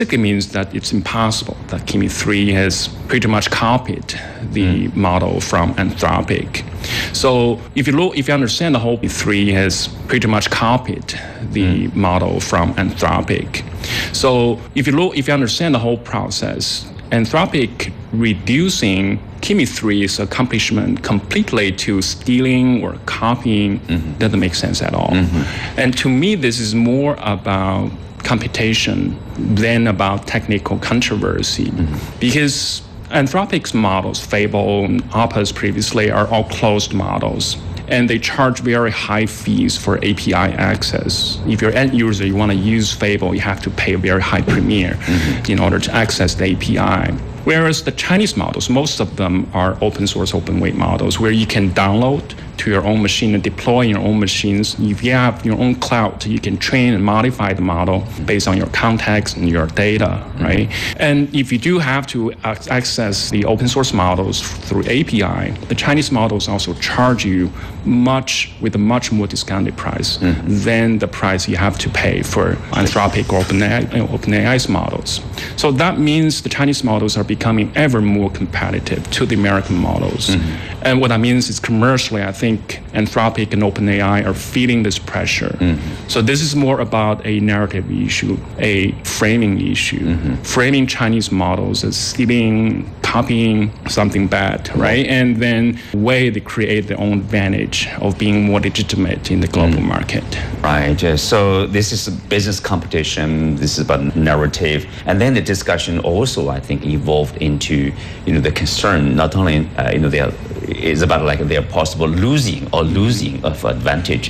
It means that it's impossible that Kimi 3 has pretty much copied the model from Anthropic. So if you understand the whole 3 has pretty much copied the model from Anthropic. So if you understand the whole process, Anthropic reducing Kimi 3's accomplishment completely to stealing or copying doesn't make sense at all. And to me, this is more about computation than about technical controversy, because Anthropic's models, Fable and Opus previously, are all closed models, and they charge very high fees for API access. If you're an end user, you want to use Fable, you have to pay a very high premium in order to access the API. Whereas the Chinese models, most of them are open source, open weight models where you can download to your own machine and deploy your own machines. If you have your own cloud, you can train and modify the model based on your context and your data, right? And if you do have to access the open source models through API, the Chinese models also charge you with a much more discounted price than the price you have to pay for Anthropic or OpenAI's models. So that means the Chinese models are becoming ever more competitive to the American models. And what that means is commercially, I think Anthropic and OpenAI are feeling this pressure. So this is more about a narrative issue, a framing issue, framing Chinese models as stealing, copying something bad, right? And then way they create their own advantage of being more legitimate in the global market. Right. So this is a business competition. This is about narrative, and then the discussion also, I think, evolved into the concern. Not only is about like their possible losing of advantage